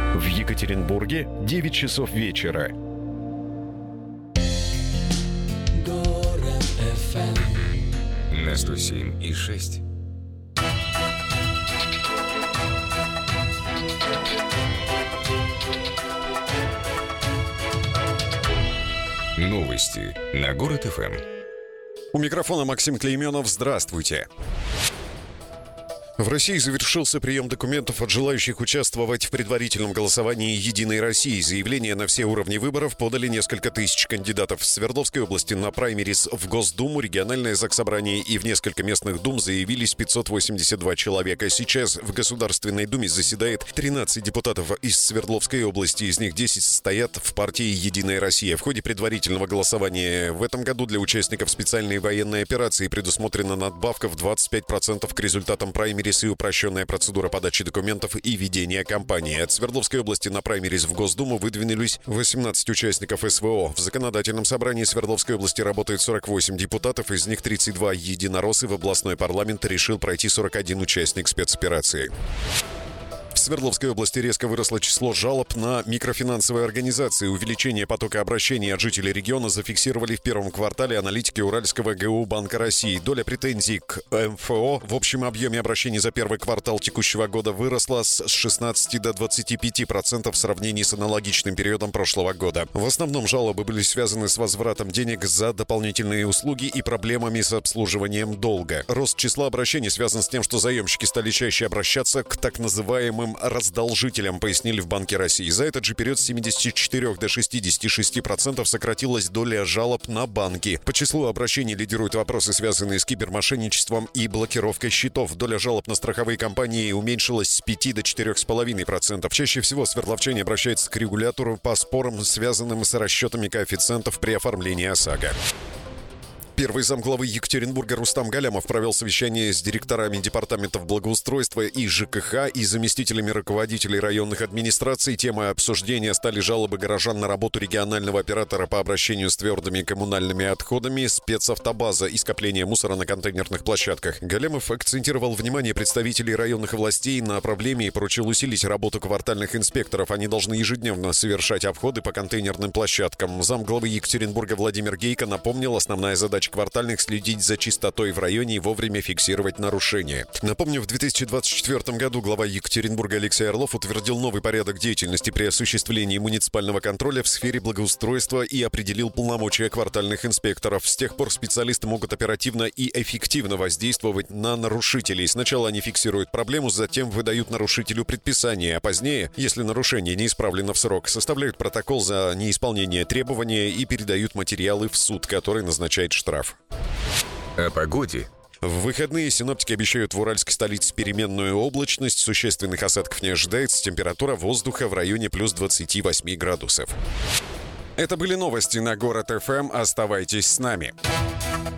В Екатеринбурге 9 часов вечера. Город FM на 107,6. Новости на Город ФМ. У микрофона Максим Клейменов. Здравствуйте. В России завершился прием документов от желающих участвовать в предварительном голосовании «Единой России». Заявления на все уровни выборов подали несколько тысяч кандидатов. В Свердловской области на праймерис в Госдуму, региональное заксобрание и в несколько местных дум заявились 582 человека. Сейчас в Государственной Думе заседает 13 депутатов из Свердловской области. Из них 10 состоят в партии «Единая Россия». В ходе предварительного голосования в этом году для участников специальной военной операции предусмотрена надбавка в 25% к результатам праймерис и упрощенная процедура подачи документов и ведения кампании. От Свердловской области на праймерис в Госдуму выдвинулись 18 участников СВО. В законодательном собрании Свердловской области работает 48 депутатов, из них 32 единороссы. В областной парламент решил пройти 41 участник спецоперации. В Свердловской области резко выросло число жалоб на микрофинансовые организации. Увеличение потока обращений от жителей региона зафиксировали в первом квартале аналитики Уральского ГУ Банка России. Доля претензий к МФО в общем объеме обращений за первый квартал текущего года выросла с 16 до 25% в сравнении с аналогичным периодом прошлого года. В основном жалобы были связаны с возвратом денег за дополнительные услуги и проблемами с обслуживанием долга. Рост числа обращений связан с тем, что заемщики стали чаще обращаться к так называемым раздолжителям, пояснили в Банке России. За этот же период с 74 до 66% сократилась доля жалоб на банки. По числу обращений лидируют вопросы, связанные с кибермошенничеством и блокировкой счетов. Доля жалоб на страховые компании уменьшилась с 5 до 4,5%. Чаще всего свердловчане обращаются к регулятору по спорам, связанным с расчетами коэффициентов при оформлении ОСАГО. Первый замглавы Екатеринбурга Рустам Галямов провел совещание с директорами департаментов благоустройства и ЖКХ и заместителями руководителей районных администраций. Темой обсуждения стали жалобы горожан на работу регионального оператора по обращению с твердыми коммунальными отходами, спецавтобаза и скопление мусора на контейнерных площадках. Галямов акцентировал внимание представителей районных властей на проблеме и поручил усилить работу квартальных инспекторов. Они должны ежедневно совершать обходы по контейнерным площадкам. Замглавы Екатеринбурга Владимир Гейко напомнил, основная задача квартальных — следить за чистотой в районе и вовремя фиксировать нарушения. Напомню, в 2024 году глава Екатеринбурга Алексей Орлов утвердил новый порядок деятельности при осуществлении муниципального контроля в сфере благоустройства и определил полномочия квартальных инспекторов. С тех пор специалисты могут оперативно и эффективно воздействовать на нарушителей. Сначала они фиксируют проблему, затем выдают нарушителю предписание, а позднее, если нарушение не исправлено в срок, составляют протокол за неисполнение требования и передают материалы в суд, который назначает штраф. О погоде. В выходные синоптики обещают в уральской столице переменную облачность. Существенных осадков не ожидается. Температура воздуха в районе плюс 28 градусов. Это были новости на Город ФМ. Оставайтесь с нами.